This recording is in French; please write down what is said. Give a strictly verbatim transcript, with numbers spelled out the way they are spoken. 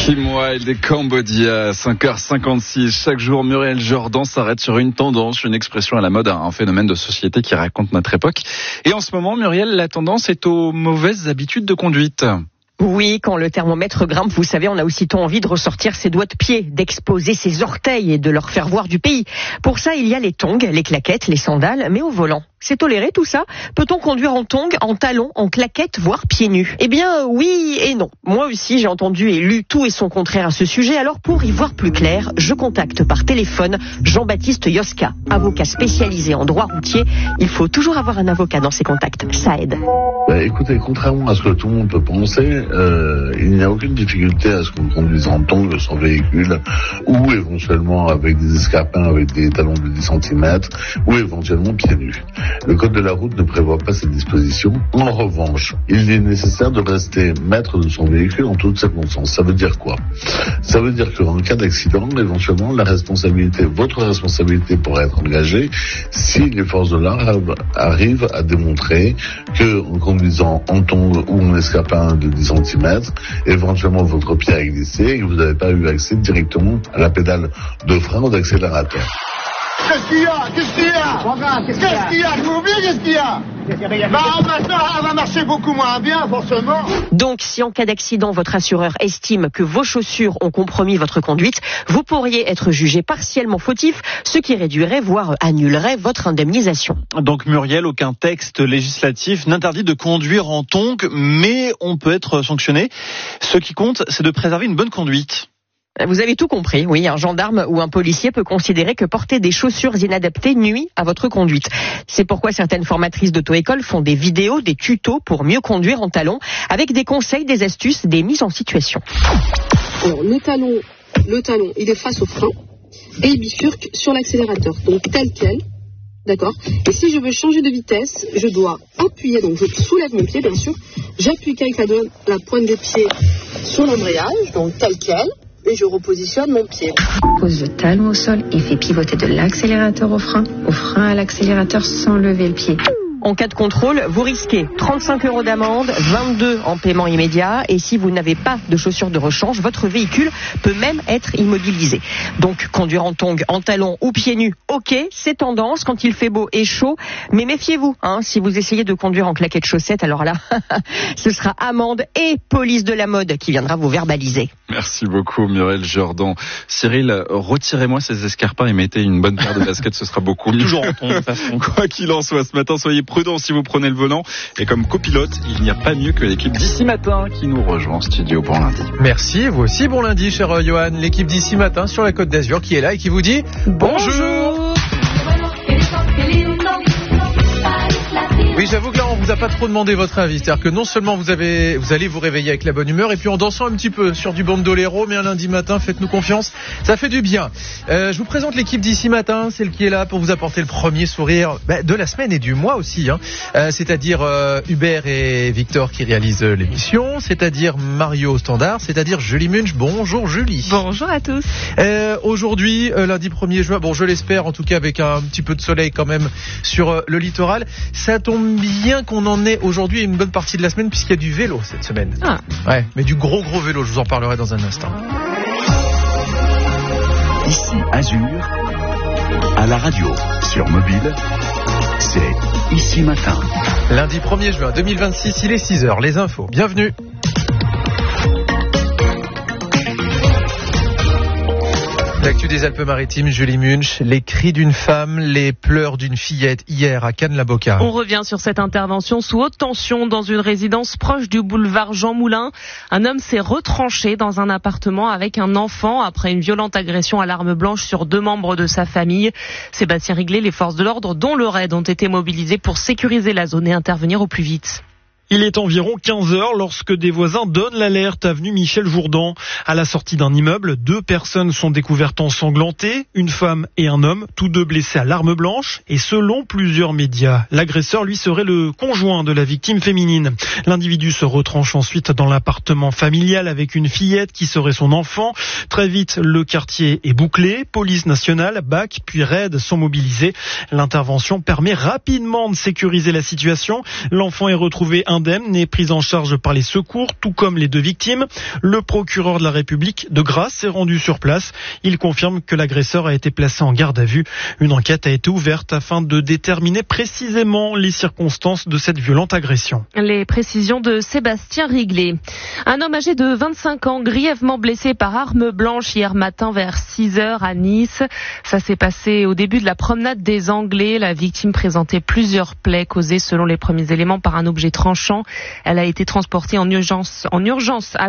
Kim Wilde et Cambodia, cinq heures cinquante-six. Chaque jour, Muriel Jourdan s'arrête sur une tendance, une expression à la mode, un phénomène de société qui raconte notre époque. Et en ce moment, Muriel, la tendance est aux mauvaises habitudes de conduite. Oui, quand le thermomètre grimpe, vous savez, on a aussitôt envie de ressortir ses doigts de pied, d'exposer ses orteils et de leur faire voir du pays. Pour ça, il y a les tongs, les claquettes, les sandales, mais au volant. C'est toléré tout ça ? Peut-on conduire en tongs, en talons, en claquettes, voire pieds nus ? Eh bien, oui et non. Moi aussi, j'ai entendu et lu tout et son contraire à ce sujet. Alors, pour y voir plus clair, je contacte par téléphone Jean-Baptiste Yoska, avocat spécialisé en droit routier. Il faut toujours avoir un avocat dans ses contacts. Ça aide. Bah, écoutez, contrairement à ce que tout le monde peut penser, euh, il n'y a aucune difficulté à ce qu'on conduise en tongs sans véhicule ou éventuellement avec des escarpins avec des talons de dix centimètres ou éventuellement pieds nus. Le code de la route ne prévoit pas cette disposition. En revanche, il est nécessaire de rester maître de son véhicule en toutes circonstances. Ça veut dire quoi ? Ça veut dire qu'en cas d'accident, éventuellement, la responsabilité, votre responsabilité pourrait être engagée si les forces de l'ordre arrivent à démontrer que, en conduisant en tongs ou en escarpin de dix centimètres, éventuellement votre pied a glissé et que vous n'avez pas eu accès directement à la pédale de frein ou d'accélérateur. Qu'est-ce qu'il y a ? Qu'est-ce qu'il y a ? Qu'est-ce qu'il y a ? Je m'oublie, qu'est-ce qu'il y a ? Bah, maintenant, elle va marcher beaucoup moins bien, forcément. Donc, si en cas d'accident, votre assureur estime que vos chaussures ont compromis votre conduite, vous pourriez être jugé partiellement fautif, ce qui réduirait, voire annulerait votre indemnisation. Donc, Muriel, aucun texte législatif n'interdit de conduire en tongs, mais on peut être sanctionné. Ce qui compte, c'est de préserver une bonne conduite. Vous avez tout compris, oui, un gendarme ou un policier peut considérer que porter des chaussures inadaptées nuit à votre conduite. C'est pourquoi certaines formatrices d'auto-école font des vidéos, des tutos pour mieux conduire en talons, avec des conseils, des astuces, des mises en situation. Alors le talon, le talon, il est face au frein et il bifurque sur l'accélérateur, donc tel quel, d'accord. Et si je veux changer de vitesse, je dois appuyer, donc je soulève mon pied bien sûr, j'appuie avec la, la pointe des pieds sur l'embrayage, donc tel quel. Et je repositionne mon pied. Pose le talon au sol et fait pivoter de l'accélérateur au frein, au frein à l'accélérateur sans lever le pied. En cas de contrôle, vous risquez trente-cinq euros d'amende, vingt-deux en paiement immédiat. Et si vous n'avez pas de chaussures de rechange, votre véhicule peut même être immobilisé. Donc, conduire en tongs, en talons ou pieds nus, ok, c'est tendance quand il fait beau et chaud. Mais méfiez-vous, hein, si vous essayez de conduire en claquettes chaussettes, alors là, ce sera amende et police de la mode qui viendra vous verbaliser. Merci beaucoup, Muriel Jourdan. Cyril, retirez-moi ces escarpins et mettez une bonne paire de baskets, ce sera beaucoup mieux. Toujours en tongs, de toute façon. Quoi qu'il en soit, ce matin, soyez prudent si vous prenez le volant. Et comme copilote, il n'y a pas mieux que l'équipe d'ici matin qui nous rejoint en studio pour lundi. Merci, vous aussi, bon lundi, cher Johan. L'équipe d'ici matin sur la Côte d'Azur qui est là et qui vous dit bonjour. Oui, j'avoue que là, on vous a pas trop demandé votre avis. C'est-à-dire que non seulement vous avez, vous allez vous réveiller avec la bonne humeur et puis en dansant un petit peu sur du bandolero, mais un lundi matin, faites-nous confiance, ça fait du bien. Euh, je vous présente l'équipe d'ici matin, celle qui est là pour vous apporter le premier sourire bah, de la semaine et du mois aussi. Hein. Euh, c'est-à-dire euh, Hubert et Victor qui réalisent l'émission, c'est-à-dire Mario au standard, c'est-à-dire Julie Munch. Bonjour Julie. Bonjour à tous. Euh, aujourd'hui, euh, lundi premier juin, bon, je l'espère, en tout cas avec un petit peu de soleil quand même sur euh, le littoral. Ça tombe bien qu'on en ait aujourd'hui une bonne partie de la semaine puisqu'il y a du vélo cette semaine. Ah. Ouais, mais du gros gros vélo, je vous en parlerai dans un instant. Ici Azur, à la radio, sur mobile, c'est Ici Matin. Lundi premier juin deux mille vingt-six, il est six heures, les infos, bienvenue. L'actu des Alpes-Maritimes, Julie Munch, les cris d'une femme, les pleurs d'une fillette hier à Cannes-la-Boca. On revient sur cette intervention sous haute tension dans une résidence proche du boulevard Jean Moulin. Un homme s'est retranché dans un appartement avec un enfant après une violente agression à l'arme blanche sur deux membres de sa famille. Sébastien Riglet, les forces de l'ordre, dont le RAID, ont été mobilisées pour sécuriser la zone et intervenir au plus vite. Il est environ quinze heures lorsque des voisins donnent l'alerte avenue Michel Jourdan. À la sortie d'un immeuble, deux personnes sont découvertes ensanglantées, une femme et un homme, tous deux blessés à l'arme blanche. Et selon plusieurs médias, l'agresseur, lui, serait le conjoint de la victime féminine. L'individu se retranche ensuite dans l'appartement familial avec une fillette qui serait son enfant. Très vite, le quartier est bouclé. Police nationale, B A C, puis RAID sont mobilisés. L'intervention permet rapidement de sécuriser la situation. L'enfant est retrouvé indemne et prise en charge par les secours, tout comme les deux victimes. Le procureur de la République de Grasse s'est rendu sur place. Il confirme que l'agresseur a été placé en garde à vue. Une enquête a été ouverte afin de déterminer précisément les circonstances de cette violente agression. Les précisions de Sébastien Riglet. Un homme âgé de vingt-cinq ans, grièvement blessé par arme blanche hier matin vers six heures à Nice. Ça s'est passé au début de la promenade des Anglais. La victime présentait plusieurs plaies causées selon les premiers éléments par un objet tranchant. Elle a été transportée en urgence, en urgence à